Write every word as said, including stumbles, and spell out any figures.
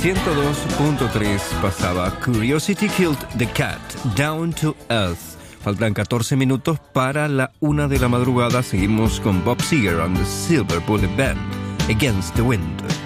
ciento dos punto tres pasaba Curiosity Killed the Cat, Down to Earth. Faltan catorce minutos para la una de la madrugada. Seguimos con Bob Seger and the Silver Bullet Band, Against the Wind.